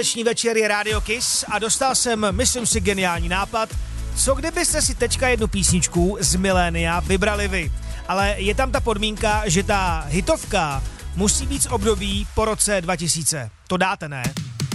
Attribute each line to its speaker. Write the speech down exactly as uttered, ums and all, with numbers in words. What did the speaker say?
Speaker 1: Dnešní večer je Radio Kiss a dostal jsem, myslím si, geniální nápad. Co kdybyste si teďka jednu písničku z milénia vybrali vy? Ale je tam ta podmínka, že ta hitovka musí být z období po roce dva tisíce. To dáte, ne?